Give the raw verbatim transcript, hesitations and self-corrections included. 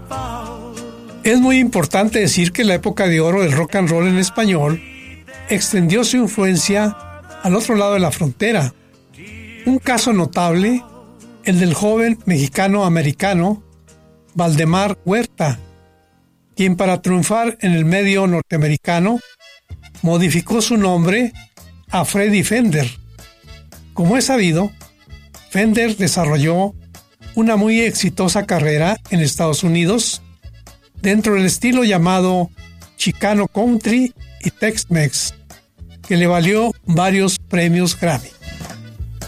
Es muy importante decir que la época de oro del rock and roll en español extendió su influencia al otro lado de la frontera. Un caso notable, el del joven mexicano-americano Valdemar Huerta, quien para triunfar en el medio norteamericano modificó su nombre a Freddy Fender. Como es sabido, Fender desarrolló una muy exitosa carrera en Estados Unidos dentro del estilo llamado Chicano Country y Tex-Mex, que le valió varios premios Grammy.